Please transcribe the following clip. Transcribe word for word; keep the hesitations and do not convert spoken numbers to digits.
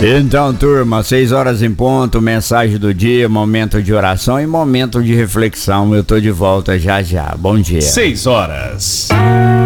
Então, turma, seis horas em ponto, mensagem do dia, momento de oração e momento de reflexão. Eu tô de volta já já. Bom dia. Seis horas.